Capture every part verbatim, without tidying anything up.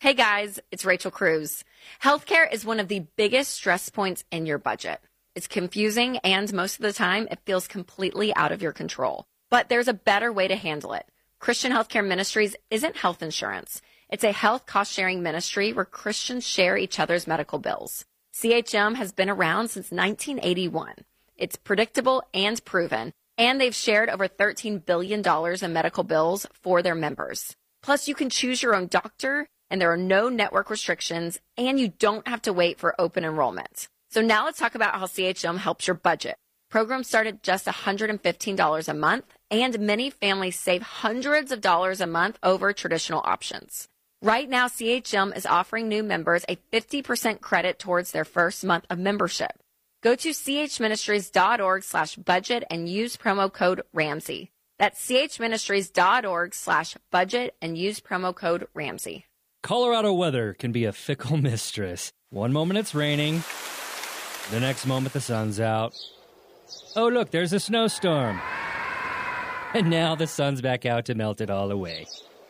Hey guys, it's Rachel Cruz. Healthcare is one of the biggest stress points in your budget. It's confusing and most of the time it feels completely out of your control. But there's a better way to handle it. Christian Healthcare Ministries isn't health insurance. It's a health cost-sharing ministry where Christians share each other's medical bills. C H M has been around since nineteen eighty-one. It's predictable and proven, and they've shared over thirteen billion dollars in medical bills for their members. Plus, you can choose your own doctor, and there are no network restrictions, and you don't have to wait for open enrollment. So now let's talk about how C H M helps your budget. Programs start at just one hundred fifteen dollars a month, and many families save hundreds of dollars a month over traditional options. Right now, C H M is offering new members a fifty percent credit towards their first month of membership. Go to chministries.org slash budget and use promo code Ramsey. That's chministries.org slash budget and use promo code Ramsey. Colorado weather can be a fickle mistress. One moment it's raining, the next moment the sun's out. Oh, look, there's a snowstorm. And now the sun's back out to melt it all away.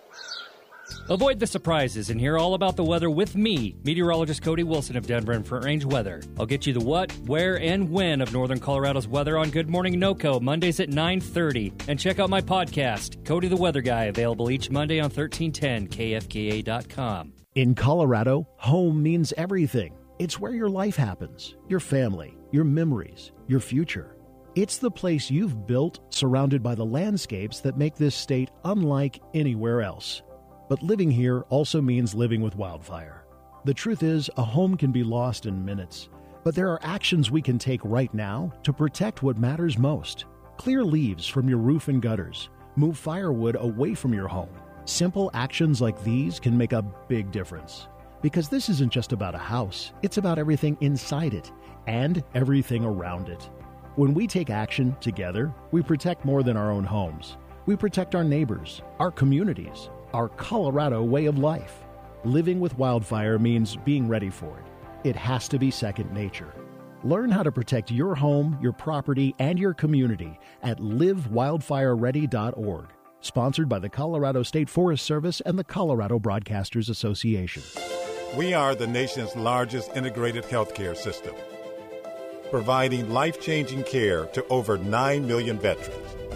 Avoid the surprises and hear all about the weather with me, meteorologist Cody Wilson of Denver and Front Range Weather. I'll get you the what, where, and when of Northern Colorado's weather on Good Morning NoCo, Mondays at nine thirty. And check out my podcast, Cody the Weather Guy, available each Monday on thirteen ten K F K A dot com. In Colorado, home means everything. It's where your life happens, your family, your memories, your future. It's the place you've built, surrounded by the landscapes that make this state unlike anywhere else. But living here also means living with wildfire. The truth is, a home can be lost in minutes, but there are actions we can take right now to protect what matters most. Clear leaves from your roof and gutters. Move firewood away from your home. Simple actions like these can make a big difference. Because this isn't just about a house, it's about everything inside it and everything around it. When we take action together, we protect more than our own homes. We protect our neighbors, our communities, our Colorado way of life. Living with wildfire means being ready for it. It has to be second nature. Learn how to protect your home, your property, and your community at live wildfire ready dot org. Sponsored by the Colorado State Forest Service and the Colorado Broadcasters Association. We are the nation's largest integrated healthcare system, providing life-changing care to over nine million veterans.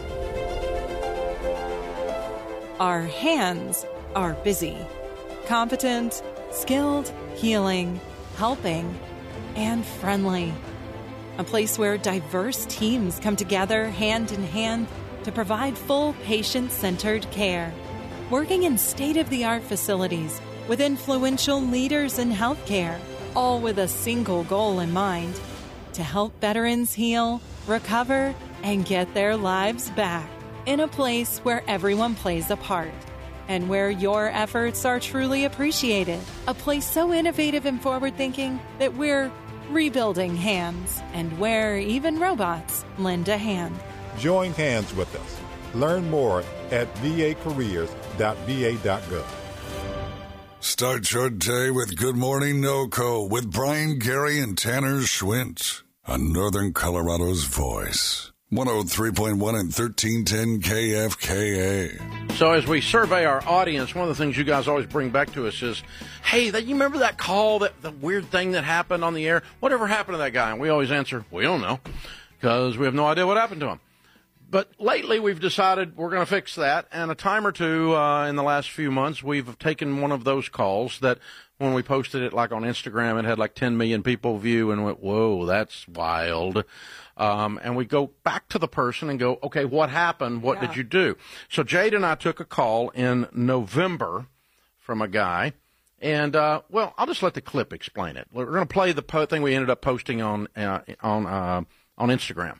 Our hands are busy, competent, skilled, healing, helping, and friendly. A place where diverse teams come together hand in hand to provide full patient-centered care. Working in state-of-the-art facilities with influential leaders in healthcare, all with a single goal in mind: to help veterans heal, recover, and get their lives back. In a place where everyone plays a part and where your efforts are truly appreciated. A place so innovative and forward-thinking that we're rebuilding hands and where even robots lend a hand. Join hands with us. Learn more at v a careers dot v a dot gov. Start your day with Good Morning NoCo with Brian, Gary, and Tanner Schwint on Northern Colorado's Voice. one oh three point one and thirteen ten K F K A. So as we survey our audience, one of the things you guys always bring back to us is, hey, that, you remember that call, that the weird thing that happened on the air? Whatever happened to that guy? And we always answer, we don't know, because we have no idea what happened to him. But lately we've decided we're going to fix that, and a time or two uh, in the last few months we've taken one of those calls that when we posted it like on Instagram, it had like ten million people view and went, whoa, that's wild. Um, and we go back to the person and go, okay, what happened? What yeah. did you do? So Jade and I took a call in November from a guy. And, uh, well, I'll just let the clip explain it. We're going to play the po- thing we ended up posting on uh, on uh, on Instagram.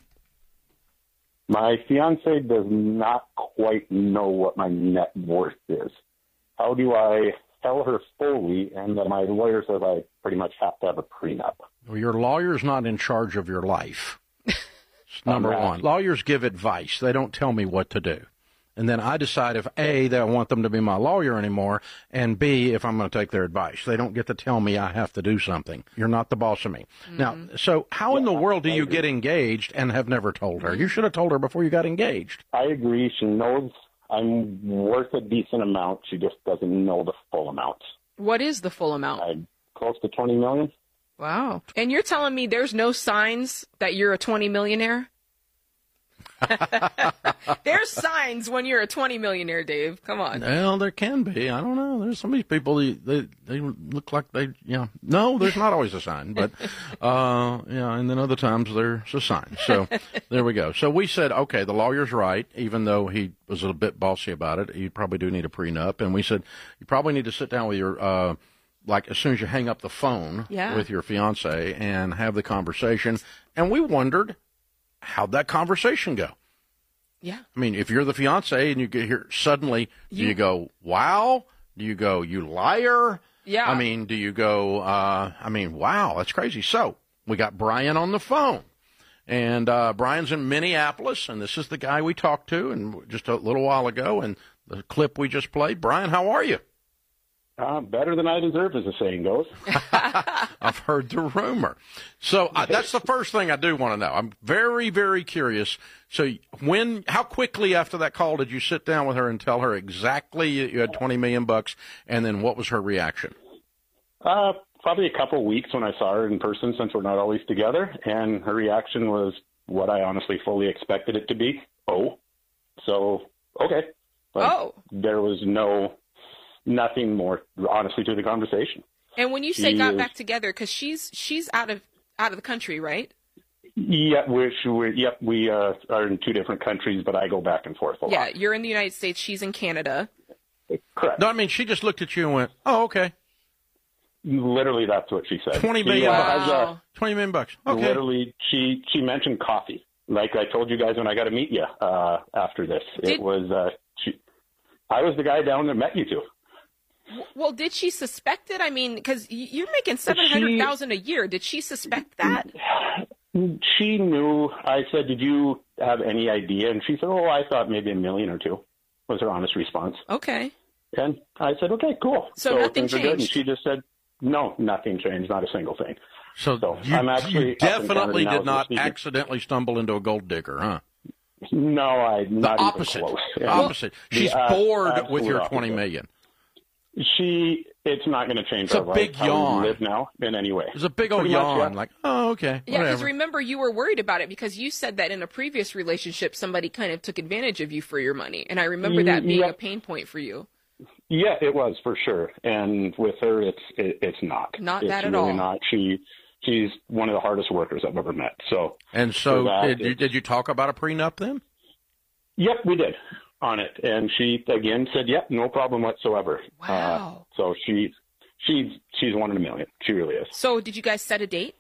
My fiance does not quite know what my net worth is. How do I tell her fully? And then my lawyer says I pretty much have to have a prenup. Well, your lawyer's not in charge of your life. Number right. one. Lawyers give advice. They don't tell me what to do. And then I decide if, A, that I want them to be my lawyer anymore, and B, if I'm going to take their advice. They don't get to tell me I have to do something. You're not the boss of me. Mm-hmm. Now, so how yeah, in the world do you get engaged and have never told her? You should have told her before you got engaged. I agree. She knows I'm worth a decent amount. She just doesn't know the full amount. What is the full amount? Uh, close to twenty million. Wow. And you're telling me there's no signs that you're a twenty millionaire? There's signs when you're a twenty millionaire, Dave. Come on. Well, there can be. I don't know. There's some of these people, they, they, they look like they, you know, no, there's not always a sign, but, uh, yeah, and then other times there's a sign. So there we go. So we said, okay, the lawyer's right, even though he was a bit bossy about it. You probably do need a prenup. And we said, you probably need to sit down with your, uh, like as soon as you hang up the phone yeah. with your fiance and have the conversation. And we wondered, how'd that conversation go? Yeah. I mean, if you're the fiance and you get here suddenly, do you, you go, wow? Do you go, you liar? Yeah. I mean, do you go, uh, I mean, wow, that's crazy. So we got Brian on the phone. And uh, Brian's in Minneapolis, and this is the guy we talked to and just a little while ago. And the clip we just played. Brian, how are you? Uh, better than I deserve, as the saying goes. I've heard the rumor. So uh, that's the first thing I do want to know. I'm very, very curious. So when, how quickly after that call did you sit down with her and tell her exactly you had twenty million bucks, and then what was her reaction? Uh, probably a couple of weeks when I saw her in person, since we're not always together, and her reaction was what I honestly fully expected it to be. Oh, so okay. But oh, there was no. Nothing more, honestly, to the conversation. And when you say she got is, back together, because she's she's out of out of the country, right? Yeah, we're, we're yep, we uh, are in two different countries, but I go back and forth a yeah, lot. Yeah, you're in the United States, she's in Canada. Correct. No, I mean, she just looked at you and went, "Oh, okay." Literally, that's what she said. Twenty million she, bucks. Uh, uh, Twenty million bucks. Okay. Literally, she she mentioned coffee. Like I told you guys when I got to meet you uh, after this, Did, it was uh, she. I was the guy down there met you two. Well, did she suspect it? I mean, because you're making seven hundred thousand a year. Did she suspect that? She knew. I said, "Did you have any idea?" And she said, "Oh, I thought maybe a million or two." Was her honest response. Okay. And I said, "Okay, cool." So, so nothing things changed. are good. And she just said, "No, nothing changed. Not a single thing." So, so you, I'm actually you definitely did not accidentally stumble into a gold digger, huh? No, I not the opposite. Even close. The opposite. She's the, uh, bored with your opposite. twenty million. She, it's not going to change it's our a life, big how yawn. we live now in any way. It's a big old Pretty yawn, much, yeah. like, oh, okay, Yeah, because whatever. remember, you were worried about it because you said that in a previous relationship, somebody kind of took advantage of you for your money. And I remember that being yeah. a pain point for you. Yeah, it was for sure. And with her, it's it, it's not. Not it's that at really all. Not. She, she's one of the hardest workers I've ever met. So. And so, that, did, you, did you talk about a prenup then? Yep, we did on it, and she again said, "Yep, no problem whatsoever." Wow. Uh, so she, she's she's one in a million. She really is. So, did you guys set a date?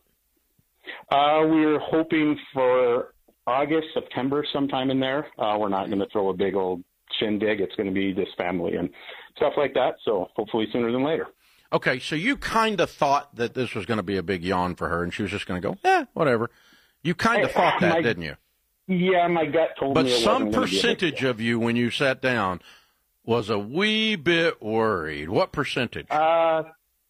Uh, we were hoping for August, September, sometime in there. Uh, we're not going to throw a big old shindig. It's going to be just family and stuff like that. So hopefully sooner than later. Okay, so you kind of thought that this was going to be a big yawn for her, and she was just going to go, eh, whatever. You kind of Hey, thought that, my- didn't you? Yeah, my gut told But me it some wasn't gonna be a big percentage of you, when you sat down, was a wee bit worried. What percentage? Uh,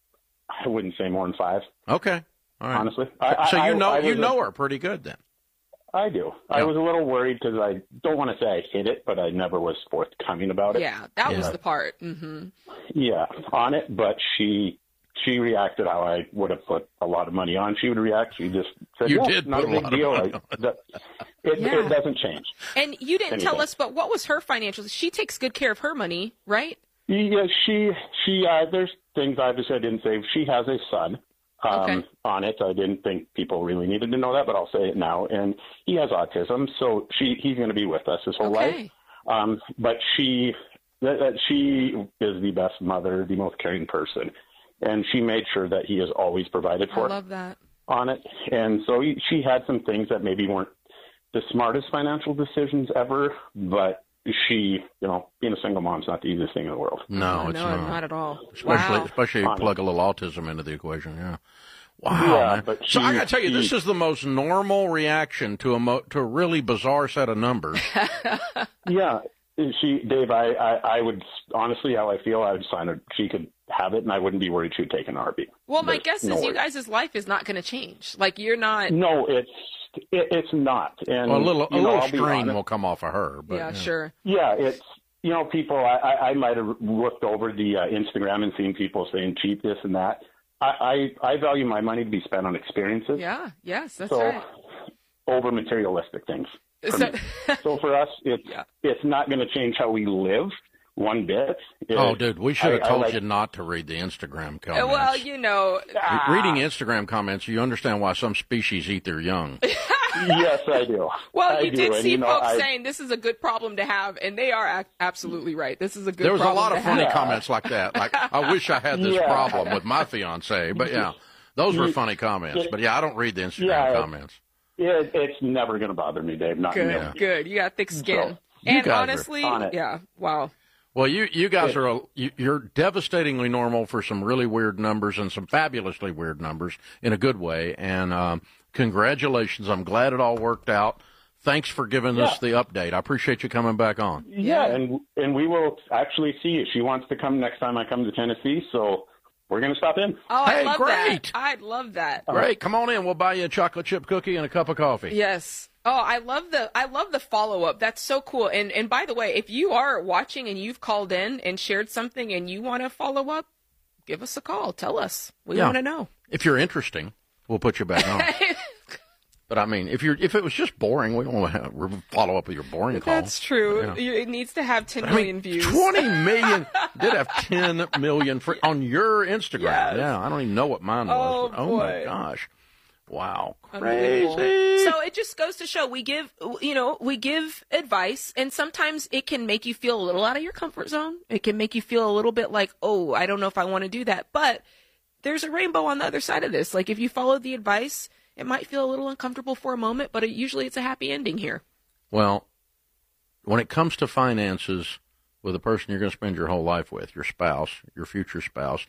I wouldn't say more than five. Okay, all right. Honestly, I, so I, you know I, I you was know a, her pretty good then. I do. I Yeah. was a little worried because I don't want to say I hid it, but I never was forthcoming about it. Yeah, that Yeah. was the part. Mm-hmm. Yeah, on it, but she she reacted how I would have put a lot of money on. She would react. She just said, You yeah, did not put a a big lot of deal. money I- on that- it, Yeah. it doesn't change. And you didn't tell Anything. us, but what was her financials? She takes good care of her money, right? Yeah, she she uh, there's things obviously I didn't say. She has a son um, Okay. on it. I didn't think people really needed to know that, but I'll say it now. And he has autism, so she he's going to be with us his whole life. Okay. Um, but she that, that she is the best mother, the most caring person, and she made sure that he is always provided I for love that. on it. And so he, she had some things that maybe weren't the smartest financial decisions ever, but she, you know, being a single mom is not the easiest thing in the world. No, Oh, it's no, not. not at all. Especially, Wow. especially if you Honest. plug a little autism into the equation. Yeah. Wow. Yeah, man. but so I she- got to tell you, this she- is the most normal reaction to a mo- to a really bizarre set of numbers. Yeah, she, Dave, I, I, I would honestly, how I feel, I would sign her. She could have it, and I wouldn't be worried she would take an R B. Well, my There's guess no is you worry. guys' life is not going to change. Like, you're not. No, it's it, it's not. And Well, a little, a you know, little I'll be strain honest. will come off of her. But, yeah, yeah. sure. Yeah, it's you know, people, I, I, I might have looked over the uh, Instagram and seen people saying cheap this and that. I, I, I value my money to be spent on experiences. Yeah, yes, that's so, right. Over materialistic things. For So, so for us, it's Yeah. it's not going to change how we live one bit. It, Oh, dude, we should have I- I told like- you not to read the Instagram comments. well, you know, Re- Reading Instagram comments, you understand why some species eat their young. Yes, I do. well, I you do. did And, see you know, folks I- saying this is a good problem to have, and they are ac- absolutely right. This is a good There was a problem lot to of funny have. comments like that. Like, I wish I had this Yeah. problem with my fiance. But, yeah, those were funny comments. But, yeah, I don't read the Instagram Yeah. comments. It, it's never going to bother me, Dave. Not Good, me. good. You got thick skin. So, you and guys are honestly, on it. yeah, wow. Well, you, you guys are a, you, you're devastatingly normal for some really weird numbers and some fabulously weird numbers in a good way. And um, congratulations. I'm glad it all worked out. Thanks for giving us the update. I appreciate you coming back on. Yeah, and and we will actually see you. She wants to come next time I come to Tennessee, so we're going to stop in. Oh, Hey, I love great. that. I'd love that. Great. Come on in. We'll buy you a chocolate chip cookie and a cup of coffee. Yes. Oh, I love the I love the follow up. That's so cool. And and by the way, if you are watching and you've called in and shared something and you want to follow up, give us a call. Tell us. We Yeah. want to know. If you're interesting, we'll put you back on. But I mean, if you're if it was just boring, we don't want to have, follow up with your boring call. That's true. Yeah. You- It needs to have ten I million mean, views. twenty million did have ten million for, on your Instagram. Yes. Yeah, I don't even know what mine was. Oh, but, oh my boy. gosh, wow, Unbelievable. crazy. So it just goes to show we give, you know, we give advice, and sometimes it can make you feel a little out of your comfort zone. It can make you feel a little bit like, oh, I don't know if I want to do that. But there's a rainbow on the other side of this. Like if you follow the advice, it might feel a little uncomfortable for a moment, but it, usually it's a happy ending here. Well, when it comes to finances with a person you're going to spend your whole life with, your spouse, your future spouse,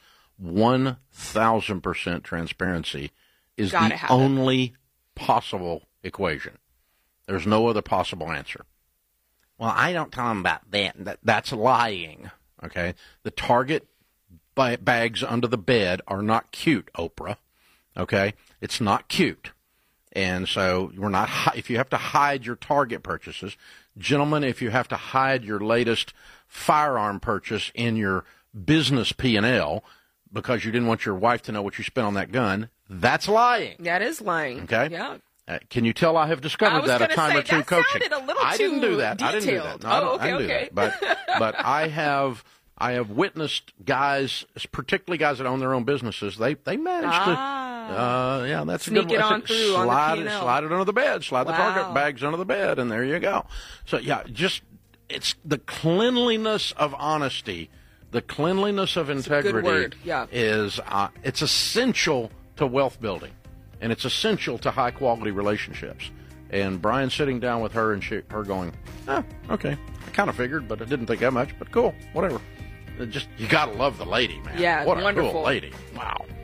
one thousand percent transparency is Gotta the have it. only possible equation. There's no other possible answer. Well, I don't tell them about that. that that's lying, okay? The Target ba- bags under the bed are not cute, Oprah, okay? It's not cute. And so we're not, hi- if you have to hide your Target purchases, gentlemen, if you have to hide your latest firearm purchase in your business P and L because you didn't want your wife to know what you spent on that gun, that's lying. That is lying. Okay. Yeah. Uh, can you tell I have I discovered was that a gonna time say, or two that coaching? sounded a little I didn't too do that. I didn't do that. detailed. No, I don't, Oh, I didn't okay, do okay. that. But but I have I have witnessed guys, particularly guys that own their own businesses. They they manage Ah. to. Uh, yeah, that's Sneak a good it one. on through on the slide, P and L. slide it under the bed. Slide the Wow. Target bags under the bed, and there you go. So yeah, just it's the cleanliness of honesty, the cleanliness of a good integrity word, yeah. is uh, it's essential to wealth building, and it's essential to high quality relationships. And Brian sitting down with her and she, her going, oh, okay, I kind of figured, but I didn't think that much. But cool, whatever. It just you gotta love the lady, man. Yeah, what a wonderful. cool lady. Wow.